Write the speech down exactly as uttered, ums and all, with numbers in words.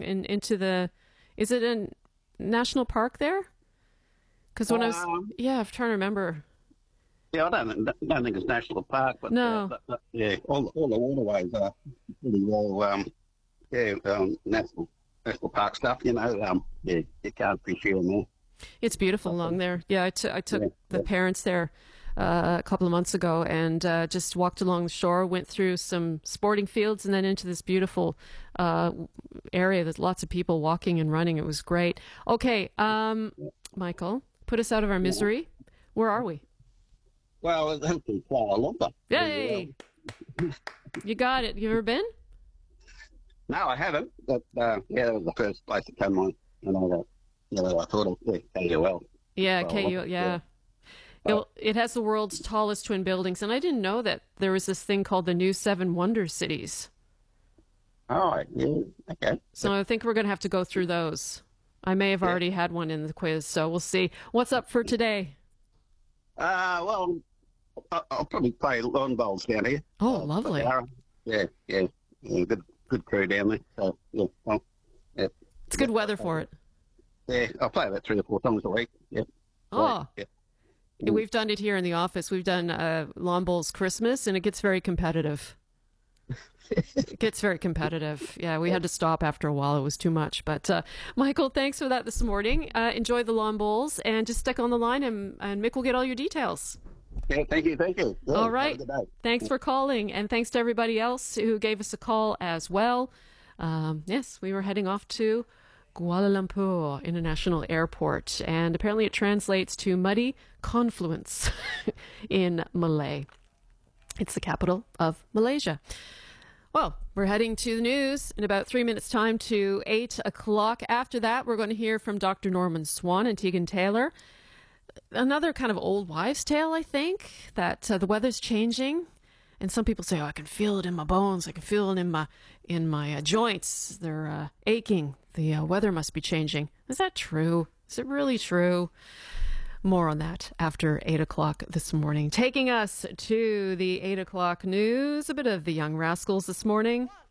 in, into the, is it a national park there? Because when I was, Um, yeah, I'm trying to remember. yeah, I don't, think- don't think it's national park, but, uh, No. but, but yeah, all, all the waterways are pretty well, um, yeah, um, national national park stuff. You know, um, yeah, you can't appreciate them there. It's beautiful along there. Yeah, I, t- I took Yeah, the yeah. parents there uh, a couple of months ago and uh, just walked along the shore, went through some sporting fields, and then into this beautiful uh, area. There's lots of people walking and running. It was great. Okay, um, Michael, put us out of our misery. Where are we? Well, it's empty Kuala Lumpur. Yay! You got it. You ever been? No, I haven't. But uh, yeah, that was the first place that came on. You know, that, you know, I thought of yeah, K U L. Yeah, Kuala K U, Lumpur, yeah. yeah. It, it has the world's tallest twin buildings, and I didn't know that there was this thing called the new Seven Wonder Cities. All right, yeah, okay. So I think we're going to have to go through those. I may have Yeah. already had one in the quiz, so we'll see. What's up for today? Uh, well, I- I'll probably play lawn bowls down here. Oh, Uh, lovely. yeah, yeah, yeah, yeah, good, good crew down there. So yeah, well, yeah, It's good weather for it. yeah, I'll play about three or four times a week. Yeah. Oh, yeah. we've done it here in the office. We've done uh, Lawn Bowls Christmas, and it gets very competitive. It gets very competitive. Yeah, we had to stop after a while. It was too much. But uh, Michael, thanks for that this morning. Uh, enjoy the lawn bowls, and just stick on the line, and, and Mick will get all your details. Yeah, thank you, thank you. Yeah, All have a right. good day. Thanks for calling, and thanks to everybody else who gave us a call as well. Um, yes, we were heading off to Kuala Lumpur International Airport, and apparently it translates to muddy confluence in Malay. It's the capital of Malaysia. Well, we're heading to the news in about three minutes' time to eight o'clock. After that, we're going to hear from Doctor Norman Swan and Tegan Taylor. Another kind of old wives' tale, I think, that uh, the weather's changing. And some people say, oh, I can feel it in my bones. I can feel it in my in my uh, joints. They're uh, aching. The uh, weather must be changing. Is that true? Is it really true? More on that after eight o'clock this morning. Taking us to the eight o'clock news, a bit of the Young Rascals this morning.